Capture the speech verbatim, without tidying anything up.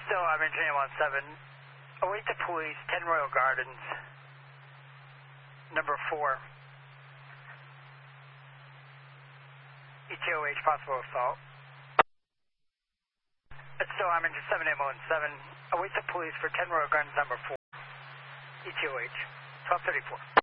still, I'm in J one seven. Await the police, ten Royal Gardens, number four. E T O H, possible assault. It's still, I'm in seven eight one seven. Await the police for ten Royal Gardens, number four. E T O H, twelve thirty-four.